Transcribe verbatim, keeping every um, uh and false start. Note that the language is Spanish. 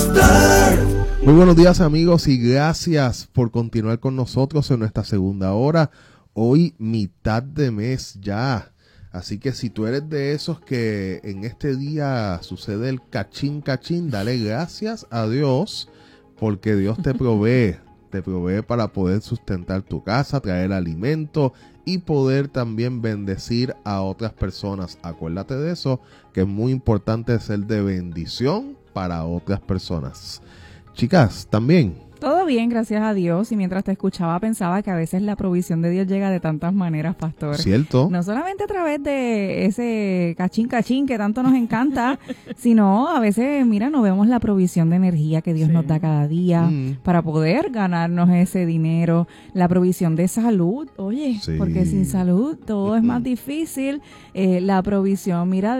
Muy buenos días, amigos, y gracias por continuar con nosotros en nuestra segunda hora. Hoy mitad de mes ya, así que si tú eres de esos que en este día sucede el cachín cachín, dale gracias a Dios porque Dios te provee, te provee para poder sustentar tu casa, traer alimento y poder también bendecir a otras personas. Acuérdate de eso, que es muy importante ser de bendición para otras personas. Chicas, también. Todo bien, gracias a Dios. Y mientras te escuchaba pensaba que a veces la provisión de Dios llega de tantas maneras, pastor. Cierto. No solamente a través de ese cachín cachín que tanto nos encanta, sino a veces, mira, no vemos la provisión de energía que Dios sí. nos da cada día mm. para poder ganarnos ese dinero. La provisión de salud, oye, sí. porque sin salud todo mm-hmm. es más difícil. Eh, la provisión, mira,